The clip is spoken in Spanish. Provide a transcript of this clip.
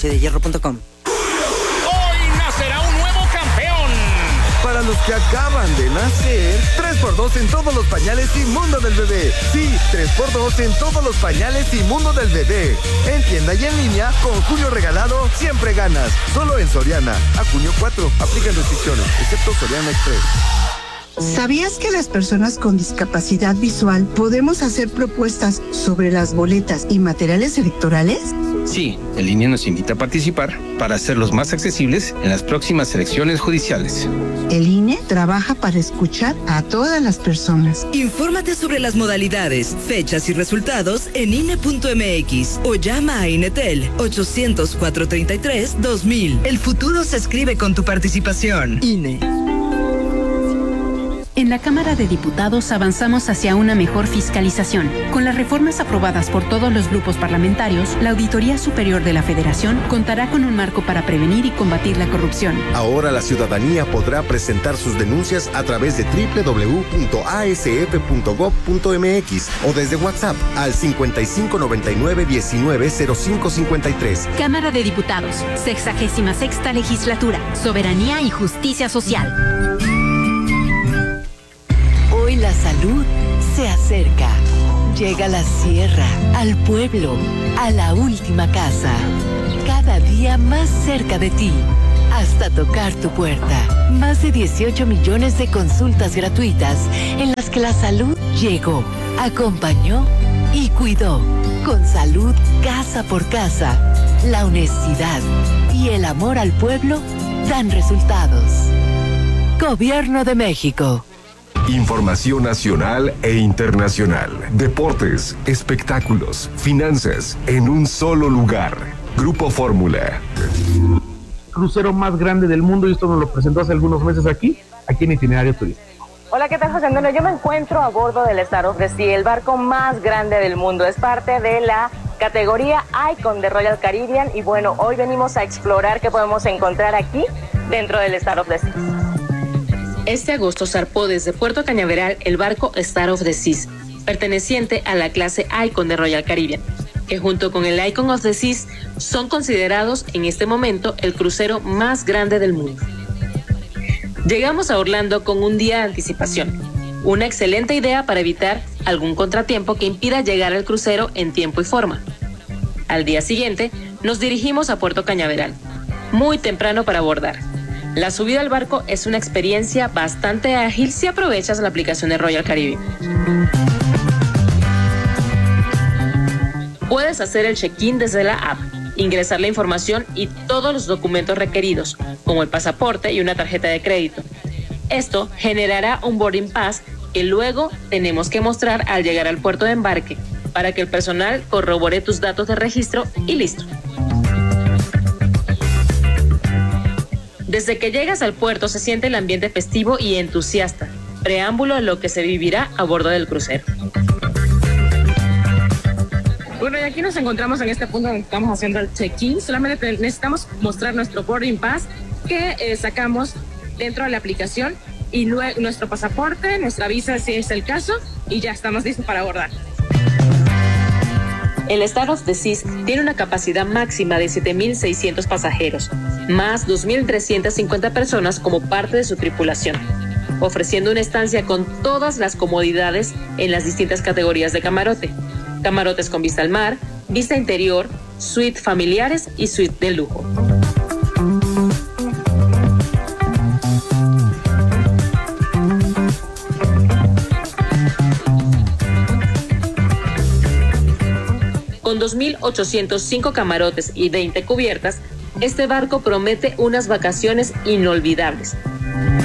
palaciodehierro.com. Hoy nacerá un nuevo campeón. Para los que acaban de nacer, 3x2 en todos los pañales y mundo del bebé. Sí, 3x2 en todos los pañales y mundo del bebé. En tienda y en línea, con junio regalado, siempre ganas. Solo en Soriana. A junio 4, aplican restricciones, excepto Soriana Express. ¿Sabías que las personas con discapacidad visual podemos hacer propuestas sobre las boletas y materiales electorales? Sí, el INE nos invita a participar para hacerlos más accesibles en las próximas elecciones judiciales. El INE trabaja para escuchar a todas las personas. Infórmate sobre las modalidades, fechas y resultados en INE.mx o llama a INETEL 800-433-2000. El futuro se escribe con tu participación. INE. En la Cámara de Diputados avanzamos hacia una mejor fiscalización. Con las reformas aprobadas por todos los grupos parlamentarios, la Auditoría Superior de la Federación contará con un marco para prevenir y combatir la corrupción. Ahora la ciudadanía podrá presentar sus denuncias a través de www.asf.gov.mx o desde WhatsApp al 5599-190553. Cámara de Diputados, 66ª Legislatura, Soberanía y Justicia Social. Hoy la salud se acerca. Llega a la sierra, al pueblo, a la última casa. Cada día más cerca de ti, hasta tocar tu puerta. Más de 18 millones de consultas gratuitas en las que la salud llegó, acompañó y cuidó. Con salud casa por casa, la honestidad y el amor al pueblo dan resultados. Gobierno de México. Información nacional e internacional. Deportes, espectáculos, finanzas, en un solo lugar. Grupo Fórmula. Crucero más grande del mundo, y esto nos lo presentó hace algunos meses aquí en Itinerario Turístico. Hola, ¿qué tal, José Antonio? Yo me encuentro a bordo del Star of the Sea, el barco más grande del mundo. Es parte de la categoría Icon de Royal Caribbean y bueno, hoy venimos a explorar qué podemos encontrar aquí dentro del Star of the Sea. Este agosto zarpó desde Puerto Cañaveral el barco Star of the Seas, perteneciente a la clase Icon de Royal Caribbean, que junto con el Icon of the Seas son considerados en este momento el crucero más grande del mundo. Llegamos a Orlando con un día de anticipación, una excelente idea para evitar algún contratiempo que impida llegar al crucero en tiempo y forma. Al día siguiente, nos dirigimos a Puerto Cañaveral, muy temprano para abordar. La subida al barco es una experiencia bastante ágil si aprovechas la aplicación de Royal Caribbean. Puedes hacer el check-in desde la app, ingresar la información y todos los documentos requeridos, como el pasaporte y una tarjeta de crédito. Esto generará un boarding pass que luego tenemos que mostrar al llegar al puerto de embarque para que el personal corrobore tus datos de registro y listo. Desde que llegas al puerto se siente el ambiente festivo y entusiasta, preámbulo a lo que se vivirá a bordo del crucero. Bueno, y aquí nos encontramos en este punto donde estamos haciendo el check-in. Solamente necesitamos mostrar nuestro boarding pass que sacamos dentro de la aplicación y luego nuestro pasaporte, nuestra visa si es el caso, y ya estamos listos para abordar. El Star of the Seas tiene una capacidad máxima de 7.600 pasajeros, más 2.350 personas como parte de su tripulación, ofreciendo una estancia con todas las comodidades en las distintas categorías de camarote. Camarotes con vista al mar, vista interior, suite familiares y suite de lujo. Con 2.805 camarotes y 20 cubiertas, este barco promete unas vacaciones inolvidables.